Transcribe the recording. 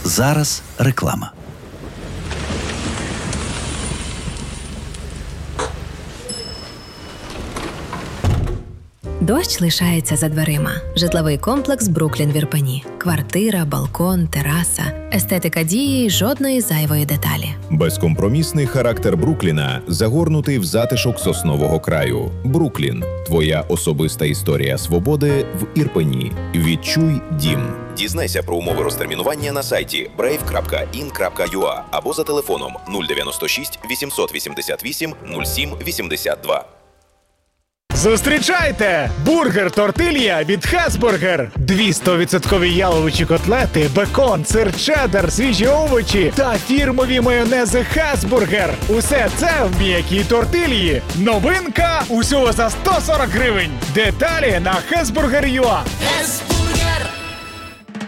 Зараз реклама. Дощ лишається за дверима. Житловий комплекс «Бруклін» в Ірпені. Квартира, балкон, тераса. Естетика дії й жодної зайвої деталі. Безкомпромісний характер Брукліна загорнутий в затишок соснового краю. Бруклін – твоя особиста історія свободи в Ірпені. Відчуй дім. Дізнайся про умови розтермінування на сайті brave.in.ua або за телефоном 096 888 07 82. Зустрічайте! Бургер Тортилья від Хасбургер. 200% яловичі котлети, бекон, сир чеддер, свіжі овочі та фірмові майонези Хасбургер. Усе це в м'якій тортильї. Новинка усього за 140 гривень. Деталі на Hesburger.ua.